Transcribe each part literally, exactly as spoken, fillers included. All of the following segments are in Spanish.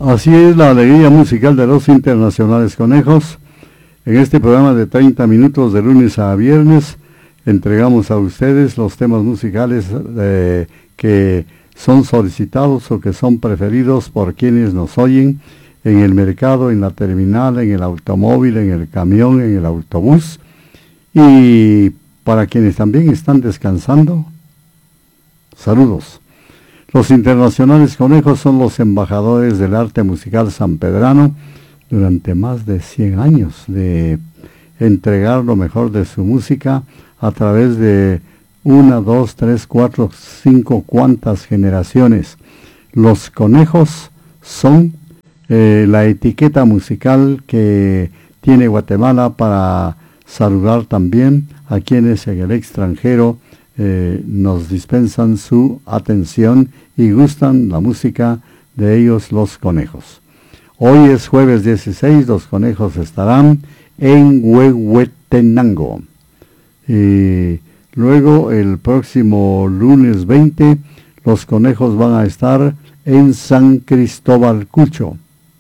Así es la alegría musical de los Internacionales Conejos. En este programa de treinta minutos de lunes a viernes entregamos a ustedes los temas musicales eh, que son solicitados o que son preferidos por quienes nos oyen en el mercado, en la terminal, en el automóvil, en el camión, en el autobús, y para quienes también están descansando, saludos. Los Internacionales Conejos son los embajadores del arte musical sanpedrano durante más de cien años de entregar lo mejor de su música a través de una, dos, tres, cuatro, cinco, cuantas generaciones. Los Conejos son eh, la etiqueta musical que tiene Guatemala para saludar también a quienes en el extranjero eh, nos dispensan su atención y gustan la música de ellos, los Conejos. Hoy es jueves dieciséis, los Conejos estarán en Huehuetenango. Y luego el próximo lunes veinte, los Conejos van a estar en San Cristóbal Cucho,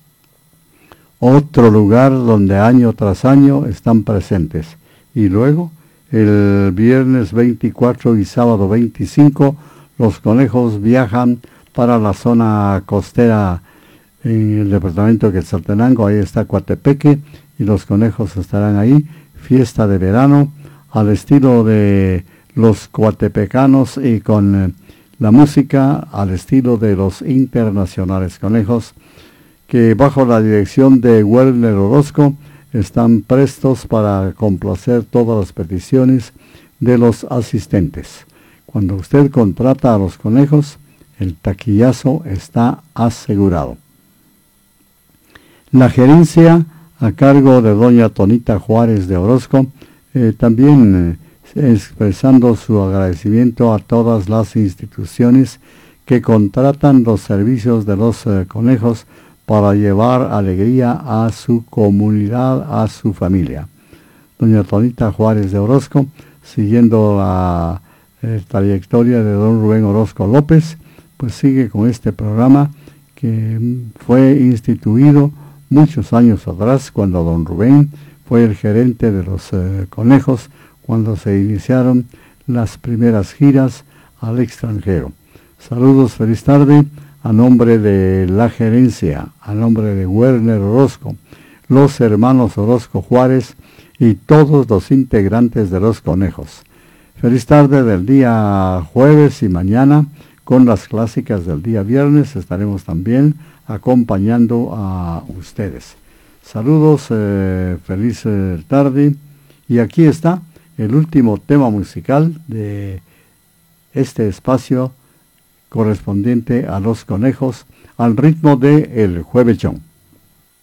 otro lugar donde año tras año están presentes. Y luego el viernes veinticuatro y sábado veinticinco, los Conejos viajan para la zona costera en el departamento de Quetzaltenango. Ahí está Coatepeque y los Conejos estarán ahí. Fiesta de verano al estilo de los coatepecanos y con eh, la música al estilo de los Internacionales Conejos, que bajo la dirección de Werner Orozco están prestos para complacer todas las peticiones de los asistentes. Cuando usted contrata a los Conejos, el taquillazo está asegurado. La gerencia a cargo de doña Tonita Juárez de Orozco, eh, también eh, expresando su agradecimiento a todas las instituciones que contratan los servicios de los eh, Conejos para llevar alegría a su comunidad, a su familia. Doña Tonita Juárez de Orozco, siguiendo la eh, trayectoria de don Rubén Orozco López, pues sigue con este programa que fue instituido muchos años atrás, cuando don Rubén fue el gerente de los eh, Conejos, cuando se iniciaron las primeras giras al extranjero. Saludos, feliz tarde, a nombre de la gerencia, a nombre de Werner Orozco, los hermanos Orozco Juárez y todos los integrantes de los Conejos. Feliz tarde del día jueves, y mañana con las clásicas del día viernes estaremos también acompañando a ustedes. Saludos, eh, feliz eh, tarde, y aquí está el último tema musical de este espacio correspondiente a los Conejos, al ritmo de El Juevechón.